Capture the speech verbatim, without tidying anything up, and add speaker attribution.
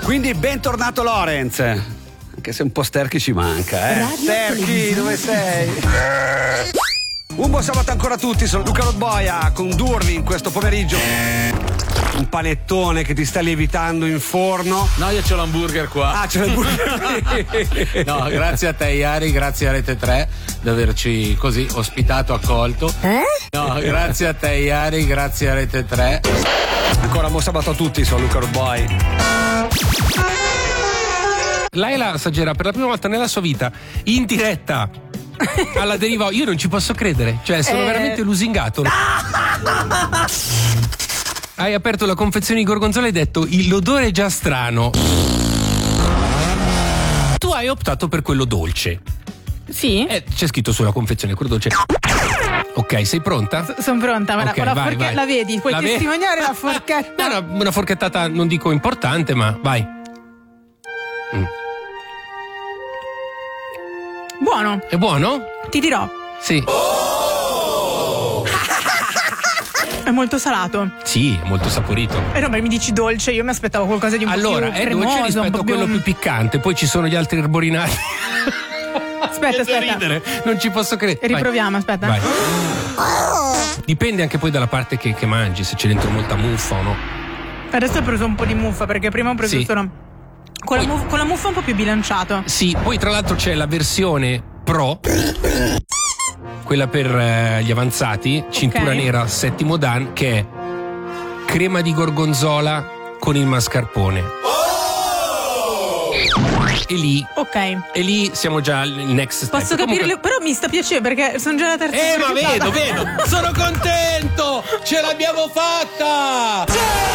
Speaker 1: Quindi bentornato Lorenz. Anche se un po' Sterchi ci manca, eh. Sterchi, dove sei? Un buon sabato ancora a tutti, sono Luca Lodboia a condurvi in questo pomeriggio. Un panettone che ti sta lievitando in forno.
Speaker 2: No, io c'ho l'hamburger qua.
Speaker 1: Ah, c'è l'hamburger.
Speaker 2: No, grazie a te Iari, grazie a Rete tre di averci così ospitato, accolto.
Speaker 3: Eh?
Speaker 2: No, grazie a te Iari, grazie a Rete tre.
Speaker 1: Ancora buon sabato a tutti, sono Luca Lodboia.
Speaker 4: Laila assaggerà per la prima volta nella sua vita in diretta alla Deriva. Io non ci posso credere, cioè sono eh. veramente lusingato. Hai aperto la confezione di gorgonzola e hai detto l'odore è già strano. Tu hai optato per quello dolce.
Speaker 3: Sì.
Speaker 4: Eh, c'è scritto sulla confezione quello dolce. Ok, sei pronta?
Speaker 3: S- sono pronta, ma
Speaker 4: okay,
Speaker 3: la,
Speaker 4: vai,
Speaker 3: forche-
Speaker 4: vai.
Speaker 3: la vedi? Puoi
Speaker 4: la
Speaker 3: testimoniare
Speaker 4: ve-
Speaker 3: la forchetta?
Speaker 4: No, no, una forchettata non dico importante, ma vai. Mm.
Speaker 3: Buono.
Speaker 4: È buono?
Speaker 3: Ti dirò.
Speaker 4: Sì.
Speaker 3: È molto salato.
Speaker 4: Sì, è molto saporito.
Speaker 3: Eh no, ma mi dici dolce, io mi aspettavo qualcosa di un
Speaker 4: allora,
Speaker 3: po' più
Speaker 4: cremoso. Allora, è dolce rispetto a quello più piccante, poi ci sono gli altri erborinati.
Speaker 3: Aspetta, aspetta.
Speaker 4: Ridere. Non ci posso credere.
Speaker 3: Riproviamo, Vai. aspetta.
Speaker 4: Vai. Dipende anche poi dalla parte che, che mangi, se c'è dentro molta muffa o no.
Speaker 3: Adesso ho preso un po' di muffa, perché prima ho preso
Speaker 4: Sì.
Speaker 3: solo con,
Speaker 4: Poi-
Speaker 3: la muffa, con la muffa un po' più bilanciato.
Speaker 4: Sì, poi tra l'altro c'è la versione Pro, quella per eh, gli avanzati, cintura
Speaker 3: Ok.
Speaker 4: nera settimo dan, che è crema di gorgonzola con il mascarpone. E lì,
Speaker 3: Ok.
Speaker 4: e lì siamo già al next step.
Speaker 3: Posso
Speaker 4: Comunque-
Speaker 3: capirlo, però mi sta piacendo perché sono già la terza
Speaker 4: Eh, ma
Speaker 3: forchettata.
Speaker 4: vedo, vedo, sono contento! Ce l'abbiamo fatta!